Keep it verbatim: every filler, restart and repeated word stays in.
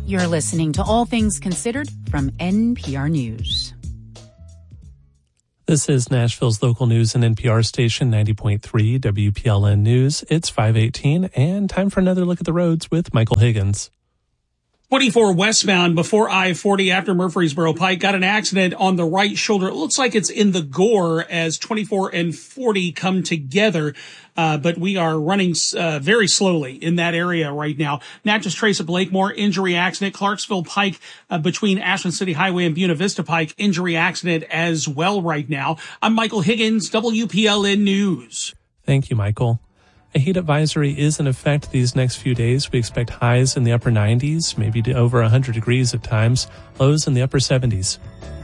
You're listening to All Things Considered from N P R News. This is Nashville's local news and N P R station ninety point three W P L N News. It's five eighteen and time for another look at the roads with Michael Higgins. twenty-four westbound before I forty after Murfreesboro Pike got an accident on the right shoulder. It looks like it's in the gore as twenty-four and forty come together. Uh, but we are running uh, very slowly in that area right now. Natchez Trace at Blakemore, injury accident. Clarksville Pike uh, between Ashland City Highway and Buena Vista Pike, injury accident as well right now. I'm Michael Higgins, W P L N News. Thank you, Michael. A heat advisory is in effect these next few days. We expect highs in the upper nineties, maybe to over one hundred degrees at times, lows in the upper seventies.